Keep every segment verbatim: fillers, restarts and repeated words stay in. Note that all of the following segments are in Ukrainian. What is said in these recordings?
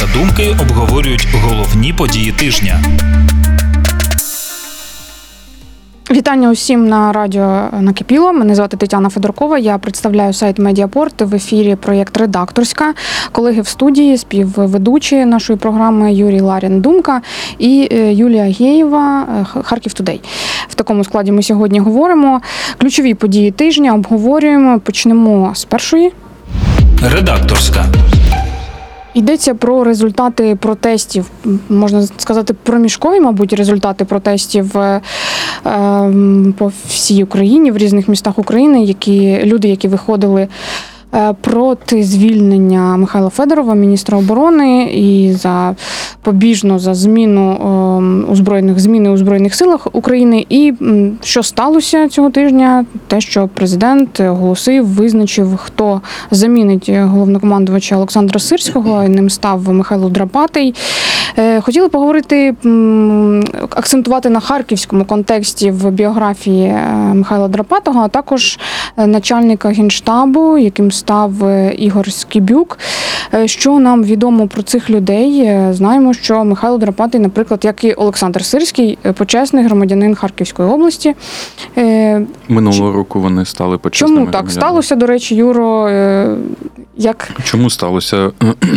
думки обговорюють головні події тижня. Вітання усім на радіо «Накипіло». Мене звати Тетяна Федоркова. Я представляю сайт «Медіапорт». В ефірі проєкт «Редакторська». Колеги в студії, співведучі нашої програми Юрій Ларін «Думка» і Юлія Геєва «Харків Тудей». В такому складі ми сьогодні говоримо. Ключові події тижня обговорюємо. Почнемо з першої. «Редакторська». Йдеться про результати протестів, можна сказати, проміжкові, мабуть, результати протестів е, по всій Україні, в різних містах України, які люди, які виходили проти звільнення Михайла Федорова, міністра оборони, і за побіжно за зміну у збройних зміни у Збройних силах України. І що сталося цього тижня? Те, що президент оголосив, визначив, хто замінить головнокомандувача Олександра Сирського, і ним став Михайло Драпатий. Хотіли поговорити, акцентувати на харківському контексті в біографії Михайла Драпатого, а також начальника Генштабу, яким став Ігор Скібюк. Що нам відомо про цих людей? Знаємо, що Михайло Драпатий, наприклад, як і Олександр Сирський, почесний громадянин Харківської області. Минулого року вони стали почесними громадянами. Чому так сталося, до речі, Юро? Як? Чому сталося?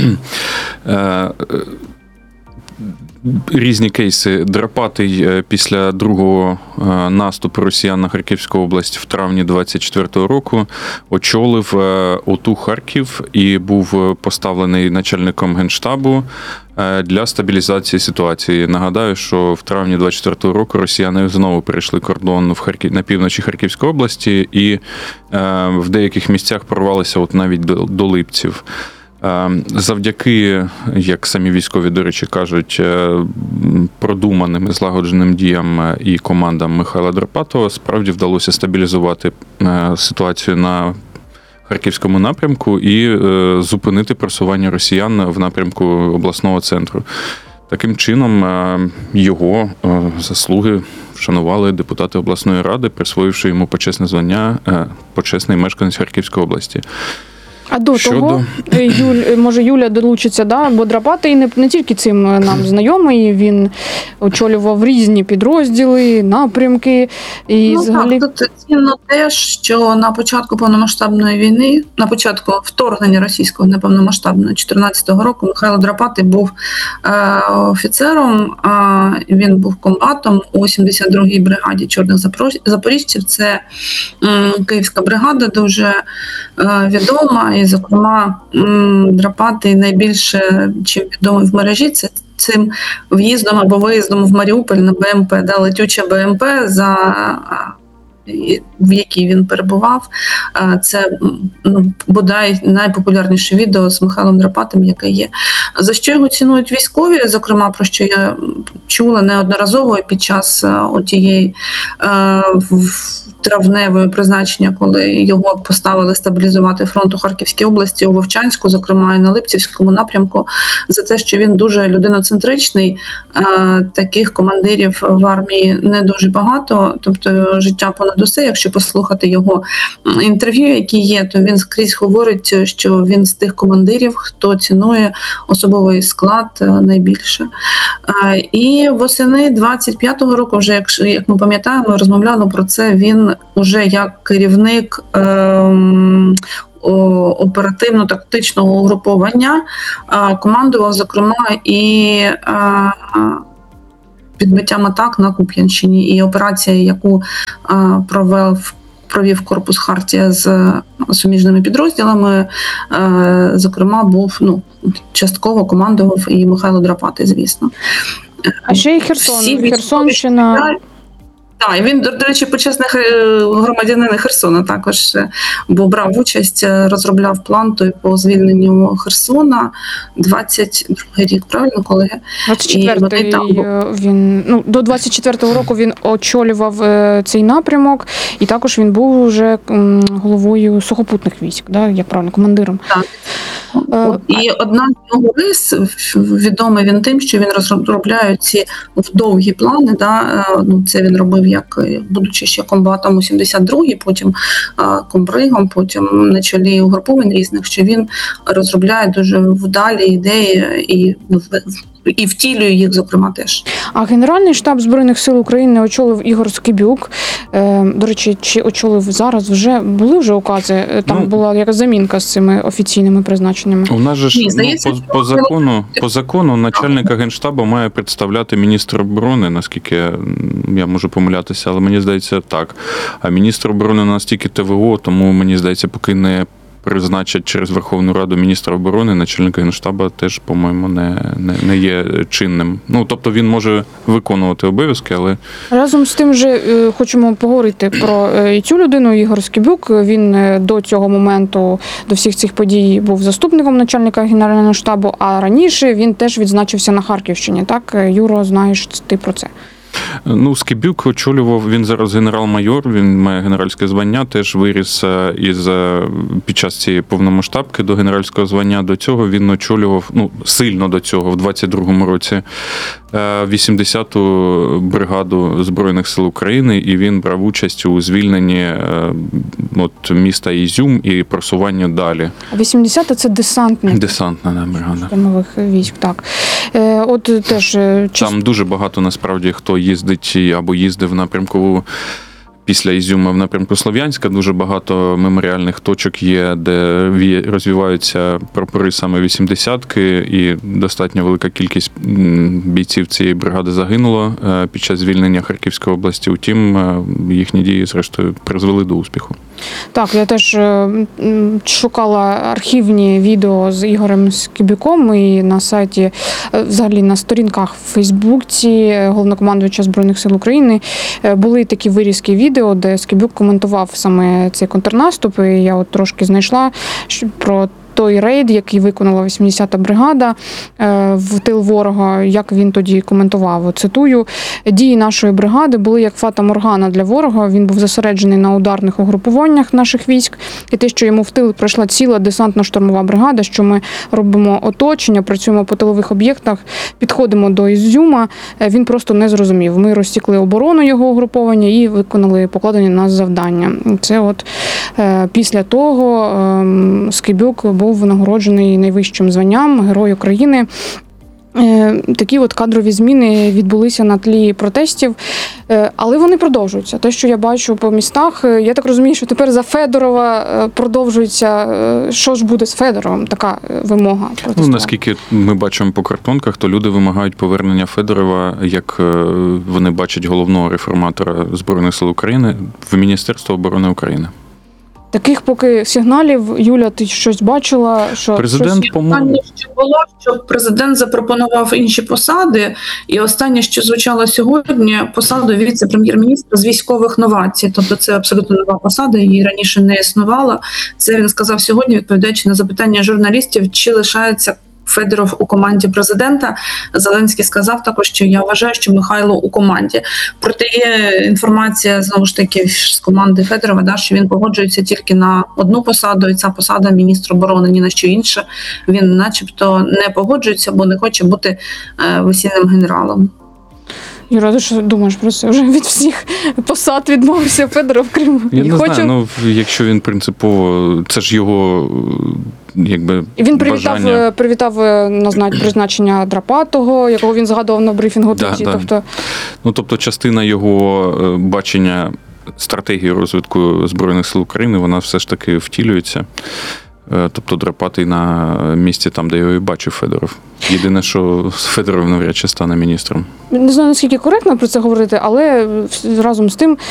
Різні кейси. Драпатий після другого наступу росіян на Харківську область в травні двадцять четвертого року очолив ОТУ Харків і був поставлений начальником Генштабу для стабілізації ситуації. Нагадаю, що в травні двадцять четвертого року росіяни знову перейшли кордон в Харків, на півночі Харківської області і в деяких місцях прорвалися от навіть до, до Липців. Завдяки, як самі військові, до речі, кажуть, продуманим і злагодженим діям і командам Михайла Драпатого справді вдалося стабілізувати ситуацію на Харківському напрямку і зупинити просування росіян в напрямку обласного центру. Таким чином, його заслуги вшанували депутати обласної ради, присвоївши йому почесне звання «Почесний мешканець Харківської області». А до Щодо... того, Юль, може Юля долучиться, да? Бо Драпатий не, не тільки цим нам знайомий, він очолював різні підрозділи, напрямки. І ну взагалі... так, тут цінно те, що на початку повномасштабної війни, на початку вторгнення російського неповномасштабного чотирнадцятого року Михайло Драпатий був е, офіцером, е, він був комбатом у сімдесят другій бригаді чорних запоріжців. Це е, київська бригада, дуже е, відома. І, зокрема, Драпатий найбільше, чим відомий в мережі, це цим в'їздом або виїздом в Маріуполь на БМП, да, летюча БМП, за, в якій він перебував. Це, ну, бодай найпопулярніше відео з Михайлом Драпатим, яке є. За що його цінують військові, зокрема, про що я чула неодноразово під час тієї травневої призначення, коли його поставили стабілізувати фронт у Харківській області, у Вовчанську, зокрема і на Липцівському напрямку, за те, що він дуже людиноцентричний. Таких командирів в армії не дуже багато, тобто життя понад усе. Якщо послухати його інтерв'ю, які є, то він скрізь говорить, що він з тих командирів, хто цінує особовий склад найбільше. І восени двадцять п'ятого року, вже як, як ми пам'ятаємо, розмовляли про це, він уже як керівник ем, оперативно-тактичного угруповання командував, зокрема, і е, підбиттям атак на Куп'янщині. І операція, яку е, провів, провів корпус Хартія з суміжними підрозділами, е, зокрема, був, ну, частково командував і Михайло Драпатий, звісно. А ще й Херсон, Херсонщина. Так, і він, до речі, почесний громадянин Херсона також, бо брав участь, розробляв план той по звільненню Херсона. двадцять другий рік, правильно, колеги? двадцять четвертий там... він, ну, до двадцять четвертого року він очолював цей напрямок, і також він був вже головою сухопутних військ, да, як правильно, командиром. Так. От. І одна з його рис, відомий він тим, що він розробляє ці довгі плани. Да? Ну, це він робив, як будучи ще комбатом у сімдесят другій, потім комбригом, потім на чолі угруповань різних, що він розробляє дуже вдалі ідеї і і втілює їх, зокрема, теж. А Генеральний штаб Збройних сил України очолив Ігор Скибюк. До речі, чи очолив зараз вже? Були вже укази? Там ну, була якась замінка з цими офіційними призначеннями? У нас же ж ну, по, по, закону, по закону начальника Генштабу має представляти міністр оборони, наскільки я можу помилятися, але мені здається так. А міністр оборони у нас тільки Т В О, тому мені здається, поки не призначать через Верховну Раду міністра оборони, начальника Генштабу теж, по-моєму, не, не, не є чинним. Ну, тобто він може виконувати обов'язки, але... Разом з тим же е, хочемо поговорити про е, цю людину, Ігор Скибюк. Він е, до цього моменту, до всіх цих подій був заступником начальника Генерального штабу, а раніше він теж відзначився на Харківщині. Так, Юро, знаєш ти про це? Ну, Скибюк очолював, він зараз генерал-майор, він має генеральське звання, теж виріс із, під час цієї повномасштабки до генеральського звання. До цього він очолював, ну, сильно до цього, в двадцять другому році, вісімдесяту бригаду Збройних сил України, і він брав участь у звільненні от, міста Ізюм і просуванню далі. А вісімдесята – це десантна? Десантна, да, бригада. Штурмових військ, так. От теж... Там дуже багато, насправді, хто їздить або їздив в напрямку після Ізюма в напрямку Слов'янська, дуже багато меморіальних точок є, де розвиваються прапори саме вісімдесятки, і достатньо велика кількість бійців цієї бригади загинуло під час звільнення Харківської області. Утім, їхні дії, зрештою, призвели до успіху. Так, я теж шукала архівні відео з Ігорем Скибюком, і на сайті, взагалі на сторінках в Фейсбуці Головнокомандувача Збройних сил України були такі вирізки відео, де Скибюк коментував саме цей контрнаступ, і я от трошки знайшла про той рейд, який виконала вісімдесята бригада в тил ворога, як він тоді коментував. Цитую: «Дії нашої бригади були як фата-моргана для ворога, він був зосереджений на ударних угрупуваннях наших військ, і те, що йому в тил пройшла ціла десантно-штурмова бригада, що ми робимо оточення, працюємо по тилових об'єктах, підходимо до Ізюма, він просто не зрозумів. Ми розтікли оборону його угруповання і виконали покладені на нас завдання». Це от після того Скибюк був нагороджений найвищим званням Герой України. Такі от кадрові зміни відбулися на тлі протестів, але вони продовжуються. Те, що я бачу по містах, я так розумію, що тепер за Федорова продовжується. Що ж буде з Федоровим? Така вимога протесту. Ну, наскільки ми бачимо по картонках, то люди вимагають повернення Федорова, як вони бачать головного реформатора Збройних сил України, в Міністерство оборони України. Таких поки сигналів, Юля, ти щось бачила? Що президент, щось... по-моєму... Що було, що президент запропонував інші посади, і останнє, що звучало сьогодні, посаду віце-прем'єр-міністра з військових новацій. Тобто це абсолютно нова посада, її раніше не існувало. Це він сказав сьогодні, відповідаючи на запитання журналістів, чи лишається Федоров у команді президента. Зеленський сказав також, що я вважаю, що Михайло у команді. Проте є інформація, знову ж таки, з команди Федорова, да, що він погоджується тільки на одну посаду, і ця посада міністра оборони, ні на що інше. Він начебто не погоджується, бо не хоче бути е, весільним генералом. Юра, ти що думаєш про це? Вже від всіх посад відмовився Федоров, крім... Я не Хочу... знаю, ну, якщо він принципово, це ж його, якби, він привітав, бажання. привітав на призначення Драпатого, якого він згадував на брифінгу Да, тоді. да. Тобто... Ну, тобто частина його бачення стратегії розвитку Збройних сил України, вона все ж таки втілюється. Тобто Драпатий на місці там, де його і бачив Федоров. Єдине, що Федоров навряд чи стане міністром. Не знаю, наскільки коректно про це говорити, але разом з тим,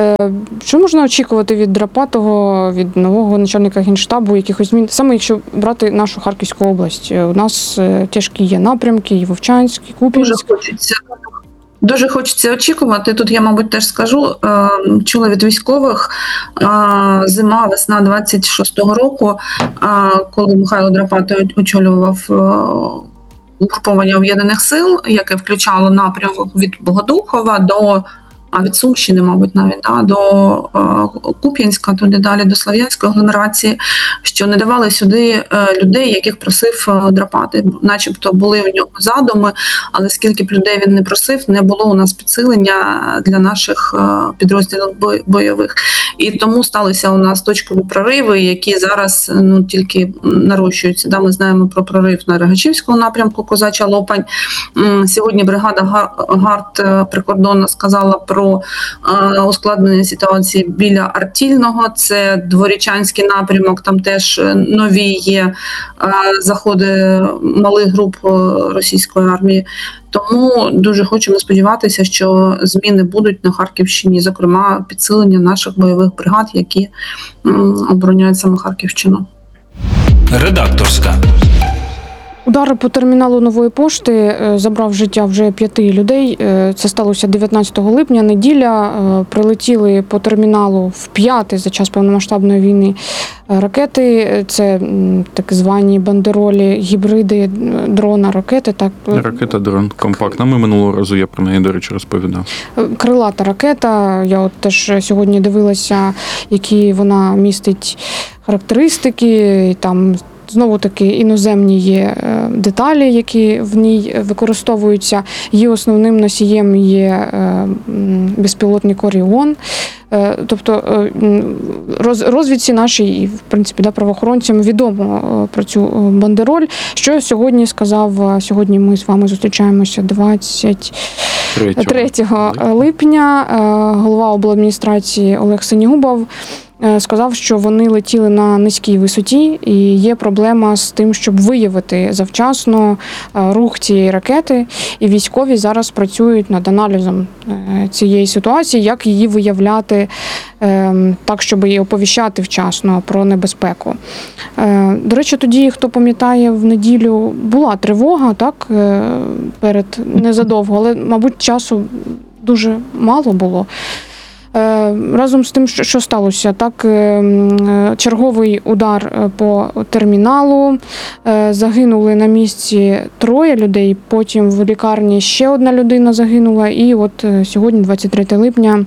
що можна очікувати від Драпатого, від нового начальника Генштабу, якихось змін, саме якщо брати нашу Харківську область. У нас тяжкі є напрямки, і Вовчанськ, і Куп'янськ. Дуже хочеться. Дуже хочеться очікувати. Тут я, мабуть, теж скажу, чула від військових, зима, весна двадцять шостого року, коли Михайло Драпатий очолював угруповання Об'єднаних сил, яке включало напрямок від Богодухова до а від Сумщини, мабуть, навіть да, до е, Куп'янська, туди далі до Слов'янської агломерації, що не давали сюди е, людей, яких просив е, Драпати. Начебто були в нього задуми, але скільки б людей він не просив, не було у нас підсилення для наших е, підрозділів бой- бойових. І тому сталися у нас точкові прориви, які зараз ну, тільки нарощуються. Да, ми знаємо про прорив на Рогачівському напрямку, Козача Лопань. М, Сьогодні бригада Гар- ГАРД е, прикордонна сказала про е, ускладнення ситуації біля Артільного. Це Дворічанський напрямок, там теж нові є е, заходи малих груп е, російської армії. Тому дуже хочемо сподіватися, що зміни будуть на Харківщині, зокрема підсилення наших бойових бригад, які м, обороняють саме Харківщину. Редакторська. Удар по терміналу Нової пошти е, забрав життя вже п'яти людей. Е, Це сталося дев'ятнадцятого липня, неділя. Е, Прилетіли по терміналу вп'яте за час повномасштабної війни е, ракети. Це м, так звані бандеролі, гібриди е, дрона, ракети. Так, е, Ракета дрон компактна. Ми минулого разу я про неї, до речі, розповідав. крилата ракета. Я от теж сьогодні дивилася, які вона містить характеристики. І там знову таки іноземні є е, деталі, які в ній використовуються. Її основним носієм є е, м, безпілотник Оріон. Е, Тобто е, м, роз- розвідці нашій і, в принципі, да, правоохоронцям відомо е, про цю е, бандероль. Що сьогодні сказав, е, сьогодні ми з вами зустрічаємося двадцять третього липня. Е, Голова обладміністрації Олег Синігубов е, сказав, що вони летіли на низькій висоті і є проблема з тим, щоб виявити завчасно е, рух цієї ракети. І військові зараз працюють над аналізом е, цієї ситуації, як її виявляти е, так, щоб її оповіщати вчасно про небезпеку. Е, До речі, тоді, хто пам'ятає, в неділю була тривога, так, е, перед незадовго, але, мабуть, часу дуже мало було. Е, Разом з тим, що що сталося, так, е, м, черговий удар е, по терміналу, е, загинули на місці троє людей, потім в лікарні ще одна людина загинула, і от е, сьогодні, двадцять третього липня,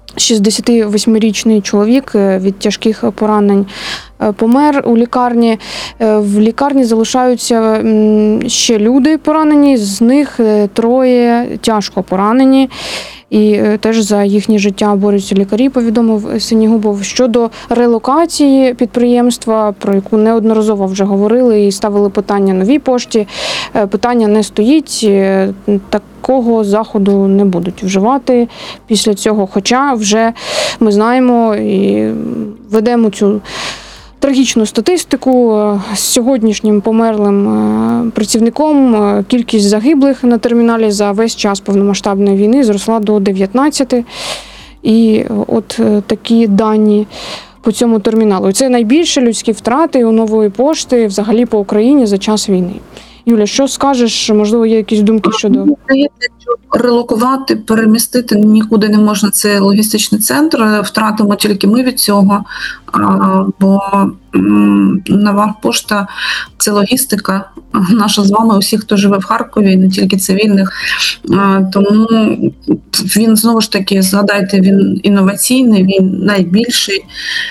шістдесятивосьмирічний чоловік е, від тяжких поранень е, помер у лікарні. Е, В лікарні залишаються м, ще люди поранені, з них е, троє тяжко поранені. І е, теж за їхнє життя борються лікарі, повідомив Синігубов. Щодо релокації підприємства, про яку неодноразово вже говорили і ставили питання Новій пошті, е, питання не стоїть. Е, Такого заходу не будуть вживати після цього. Хоча вже ми знаємо і ведемо цю трагічну статистику. З сьогоднішнім померлим е, працівником е, кількість загиблих на терміналі за весь час повномасштабної війни зросла до дев'ятнадцяти. І от е, такі дані по цьому терміналу. І це найбільші людські втрати у Нової пошти взагалі по Україні за час війни. Юля, що скажеш? Можливо, є якісь думки щодо... Мені здається, що релокувати, перемістити нікуди не можна. Це логістичний центр. Втратимо тільки ми від цього. А, бо м, Нова пошта – це логістика. Наша з вами, усіх, хто живе в Харкові, не тільки цивільних. А, тому він, знову ж таки, згадайте, він інноваційний, він найбільший.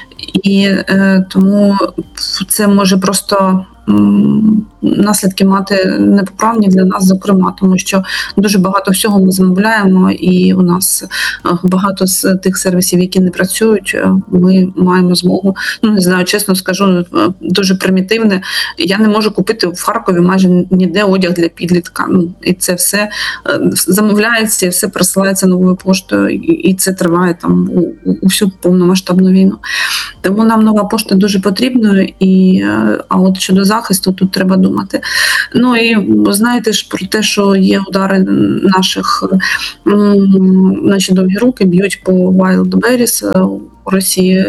І е, тому це може просто м, наслідки мати непоправні для нас, зокрема, тому що дуже багато всього ми замовляємо, і у нас е, багато з тих сервісів, які не працюють, е, ми маємо змогу, ну не знаю, чесно скажу, е, дуже примітивне. Я не можу купити в Харкові майже ніде одяг для підлітка. Ну, і це все е, замовляється, і все присилається новою поштою, і, і це триває там у, у, у всю повномасштабну війну. Тому нам нова пошта дуже потрібна, і, а от щодо захисту тут треба думати. Ну і знаєте ж про те, що є удари наших, наші довгі руки б'ють по Wildberries у Росії.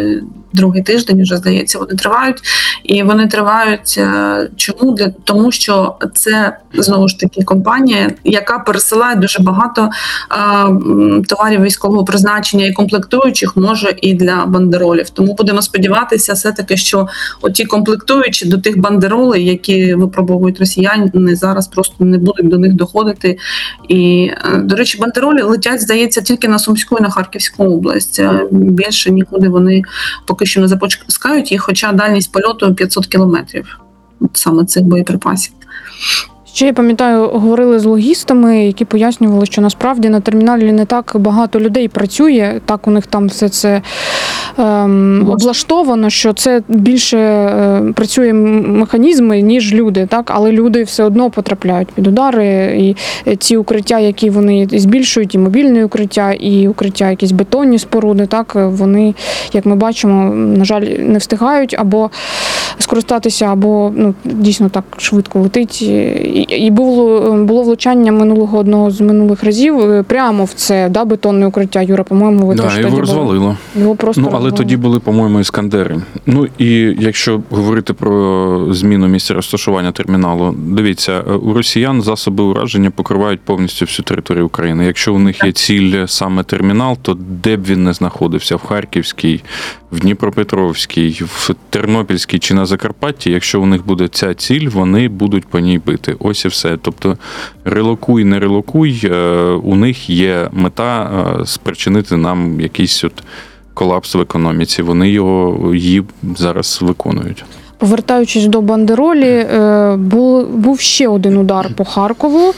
другий тиждень вже, здається, вони тривають. І вони тривають чому? Для тому, що це, знову ж таки, компанія, яка пересилає дуже багато а, товарів військового призначення і комплектуючих, може і для бандеролів. Тому будемо сподіватися все-таки, що оті комплектуючі до тих бандеролей, які випробовують росіяни, зараз просто не будуть до них доходити. І, до речі, бандеролі летять, здається, тільки на Сумську і на Харківську область. Більше нікуди вони поки що не запускають їх, хоча дальність польоту п'ятсот кілометрів саме цих боєприпасів. Ще я пам'ятаю, говорили з логістами, які пояснювали, що насправді на терміналі не так багато людей працює, так у них там все це ем, облаштовано, що це більше е, працює механізми, ніж люди, так, але люди все одно потрапляють під удари, і ці укриття, які вони збільшують, і мобільне укриття, і укриття якісь бетонні споруди, так, вони, як ми бачимо, на жаль, не встигають або скористатися, або ну, дійсно так швидко летить. І було, було влучання минулого одного з минулих разів прямо в це, да, бетонне укриття. Юра, по-моєму, ви да, теж його тоді розвалило. Були. Його просто ну, але розвалило. тоді були, по-моєму, іскандери. Ну і якщо говорити про зміну місця розташування терміналу, дивіться, у росіян засоби ураження покривають повністю всю територію України. Якщо у них є ціль саме термінал, то де б він не знаходився, в Харківській, в Дніпропетровській, в Тернопільській чи на Закарпатті, якщо у них буде ця ціль, вони будуть по ній бити. Ось і все. Тобто релокуй, не релокуй, у них є мета спричинити нам якийсь от колапс в економіці. Вони його її зараз виконують. Повертаючись до бандеролі, був, був ще один удар по Харкову.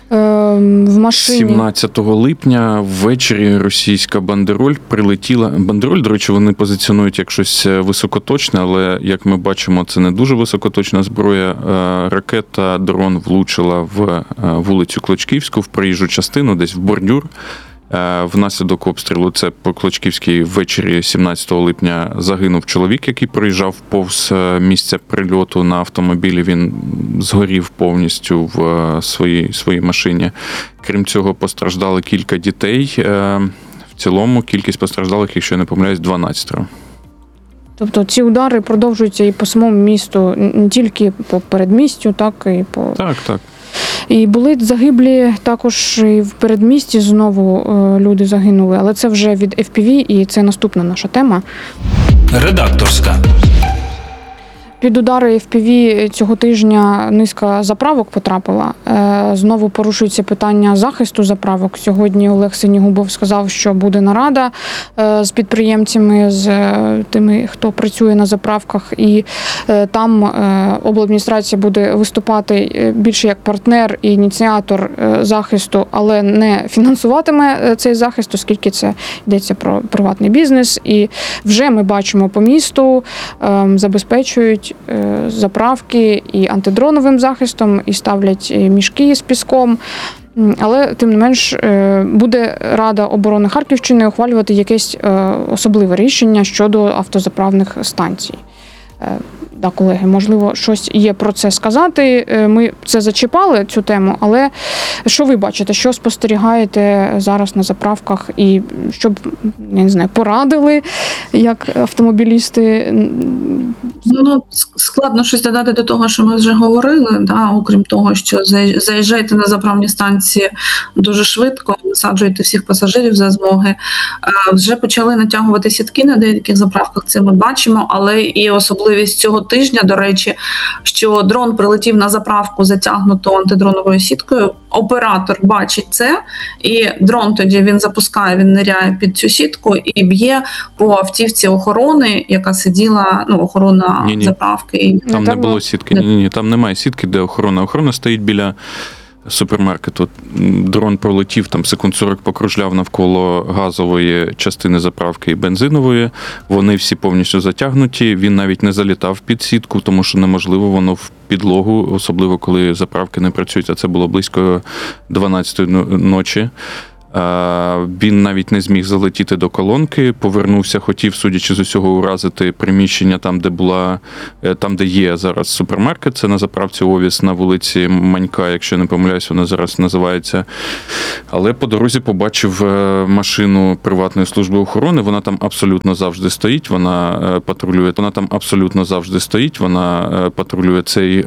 В машині. сімнадцятого липня ввечері російська бандероль прилетіла. Бандероль, до речі, вони позиціонують як щось високоточне, але, як ми бачимо, це не дуже високоточна зброя. Ракета, дрон влучила в вулицю Клочківську, в проїжджу частину, десь в бордюр. Внаслідок обстрілу, це по Клочківській ввечері сімнадцятого липня загинув чоловік, який проїжджав повз місця прильоту на автомобілі. Він згорів повністю в своїй, своїй машині. Крім цього, постраждали кілька дітей. В цілому кількість постраждалих, якщо я не помиляюсь, дванадцять. Тобто ці удари продовжуються і по самому місту, не тільки по передмістю, так і по... Так, так. І були загиблі також і в передмісті, знову люди загинули, але це вже від еф пі ві, і це наступна наша тема. Редакторська. Під удари еф пі ві цього тижня низка заправок потрапила. Знову порушується питання захисту заправок. Сьогодні Олег Синігубов сказав, що буде нарада з підприємцями, з тими, хто працює на заправках. І там обладміністрація буде виступати більше як партнер і ініціатор захисту, але не фінансуватиме цей захист, оскільки це йдеться про приватний бізнес. І вже ми бачимо по місту, забезпечують заправки і антидроновим захистом, і ставлять мішки з піском. Але, тим не менш, буде Рада оборони Харківщини ухвалювати якесь особливе рішення щодо автозаправних станцій. Да, колеги, можливо, щось є про це сказати. Ми це зачіпали, цю тему, але що ви бачите, що спостерігаєте зараз на заправках і щоб, я не знаю, порадили, як автомобілісти? Ну, складно щось додати до того, що ми вже говорили, да, окрім того, що заїжджайте на заправні станції дуже швидко, висаджуйте всіх пасажирів за змоги. Вже почали натягувати сітки на деяких заправках, це ми бачимо, але і особливість цього тижня, до речі, що дрон прилетів на заправку, затягнуту антидроновою сіткою, оператор бачить це, і дрон тоді він запускає, він ниряє під цю сітку і б'є по автівці охорони, яка сиділа, ну, охорона Ні-ні. заправки. Там не було сітки, ні, ні, там немає сітки, де охорона. Охорона стоїть біля супермаркету. Дрон пролетів, там секунд сорок покружляв навколо газової частини заправки і бензинової. Вони всі повністю затягнуті. Він навіть не залітав під сітку, тому що неможливо воно в підлогу, особливо коли заправки не працюють, а це було близько дванадцятої ночі. Він навіть не зміг залетіти до колонки, повернувся, хотів, судячи з усього, уразити приміщення там, де була, там, де є зараз супермаркет, це на заправці Овіс на вулиці Манька, якщо я не помиляюсь, вона зараз називається. Але по дорозі побачив машину приватної служби охорони, вона там абсолютно завжди стоїть, вона патрулює, вона там абсолютно завжди стоїть, вона патрулює цей